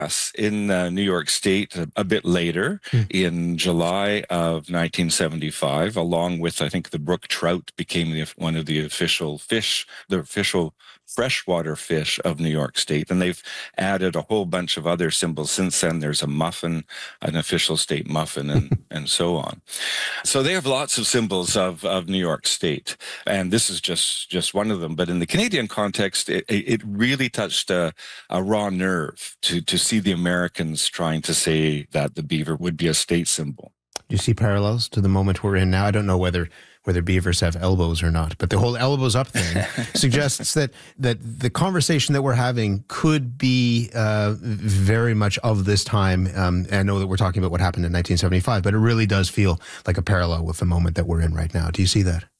Yes, in New York State a bit later, in July of 1975, along with, I think, the brook trout became one of the official fish, the official freshwater fish of New York State. And they've added a whole bunch of other symbols since then. There's a muffin, an official state muffin, and so on. So they have lots of symbols of New York State. And this is just one of them. But in the Canadian context, it really touched a raw nerve to see the Americans trying to say that the beaver would be a state symbol. Do you see parallels to the moment we're in now? I don't know whether beavers have elbows or not, but the whole elbows up thing suggests that the conversation that we're having could be very much of this time. I know that we're talking about what happened in 1975, but it really does feel like a parallel with the moment that we're in right now. Do you see that?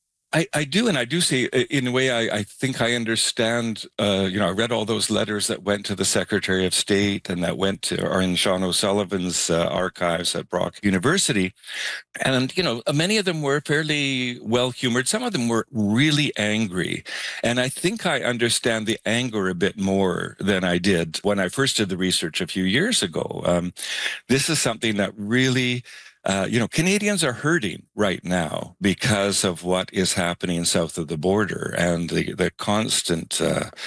I do, and I do see, in a way, I think I understand, I read all those letters that went to the Secretary of State and that are in Sean O'Sullivan's archives at Brock University. And, many of them were fairly well-humored. Some of them were really angry. And I think I understand the anger a bit more than I did when I first did the research a few years ago. This is something that really... Canadians are hurting right now because of what is happening south of the border and the constant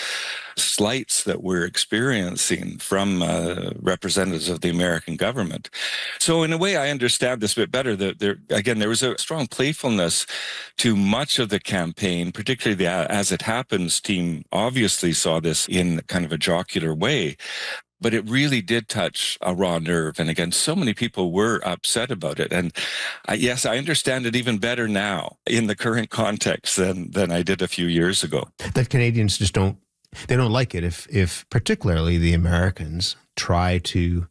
slights that we're experiencing from representatives of the American government. So in a way, I understand this a bit better. There was a strong playfulness to much of the campaign, particularly the As It Happens team obviously saw this in kind of a jocular way. But it really did touch a raw nerve. And again, so many people were upset about it. And yes, I understand it even better now in the current context than I did a few years ago. That Canadians just don't like it if particularly the Americans try to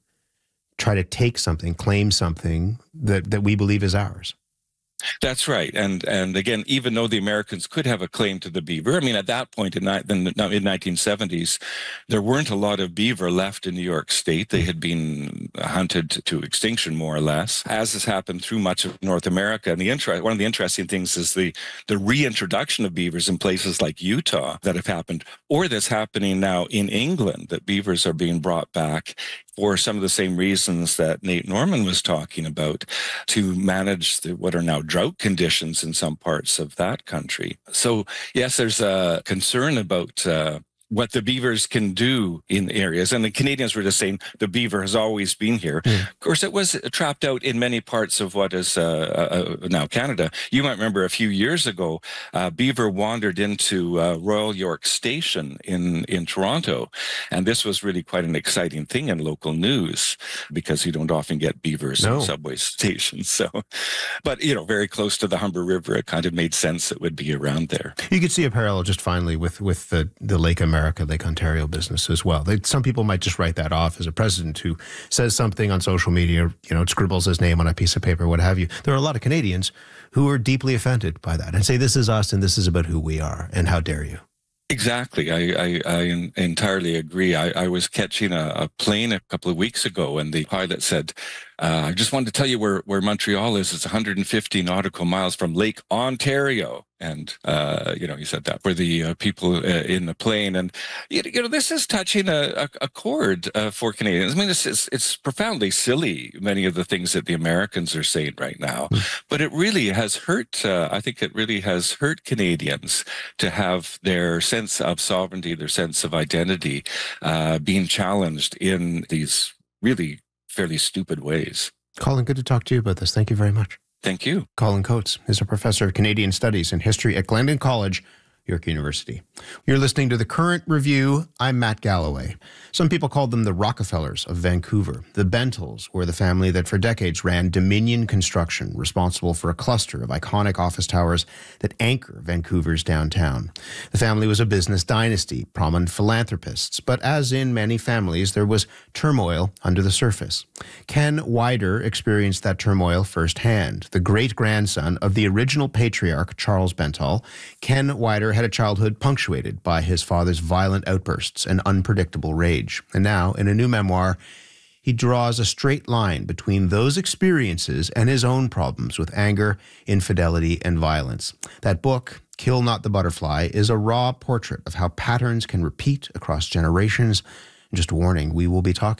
take something, claim something that we believe is ours. That's right. And again, even though the Americans could have a claim to the beaver, I mean, at that point in the mid-1970s, there weren't a lot of beaver left in New York State. They had been hunted to extinction, more or less, as has happened through much of North America. And one of the interesting things is the reintroduction of beavers in places like Utah that have happened, or that's happening now in England, that beavers are being brought back for some of the same reasons that Nate Norman was talking about, to manage what are now drought conditions in some parts of that country. So yes, there's a concern about what the beavers can do in areas. And the Canadians were just saying the beaver has always been here. Of course, it was trapped out in many parts of what is now Canada. You might remember a few years ago, beaver wandered into Royal York Station in Toronto. And this was really quite an exciting thing in local news, because you don't often get beavers in subway stations. So, but, very close to the Humber River, it kind of made sense it would be around there. You could see a parallel just finally with the Lake Lake Ontario business as well. Some people might just write that off as a president who says something on social media, scribbles his name on a piece of paper, what have you. There are a lot of Canadians who are deeply offended by that and say, this is us and this is about who we are, and how dare you. Exactly. I entirely agree. I was catching a plane a couple of weeks ago, and the pilot said, I just wanted to tell you where Montreal is. It's 150 nautical miles from Lake Ontario. And, he said that for the people in the plane. And, this is touching a chord for Canadians. I mean, it's profoundly silly, many of the things that the Americans are saying right now. But it really has hurt, I think it really has hurt Canadians to have their sense of sovereignty, their sense of identity being challenged in these really fairly stupid ways. Colin, good to talk to you about this. Thank you very much. Thank you. Colin Coates is a professor of Canadian Studies and History at Glendon College, York University. You're listening to The Current Review. I'm Matt Galloway. Some people called them the Rockefellers of Vancouver. The Bentles were the family that for decades ran Dominion Construction, responsible for a cluster of iconic office towers that anchor Vancouver's downtown. The family was a business dynasty, prominent philanthropists, but as in many families, there was turmoil under the surface. Ken Wider experienced that turmoil firsthand. The great-grandson of the original patriarch, Charles Bentall, Ken Wider had a childhood punctuated by his father's violent outbursts and unpredictable rage. And now, in a new memoir, he draws a straight line between those experiences and his own problems with anger, infidelity, and violence. That book, Kill Not the Butterfly, is a raw portrait of how patterns can repeat across generations Just a warning, we will be talking